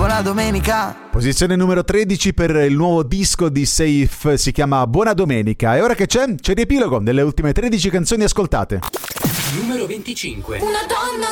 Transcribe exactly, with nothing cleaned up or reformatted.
buona domenica. Posizione numero tredici per il nuovo disco di Safe, si chiama Buona Domenica. E ora che c'è? C'è il riepilogo delle ultime tredici canzoni ascoltate. Numero venticinque. Una donna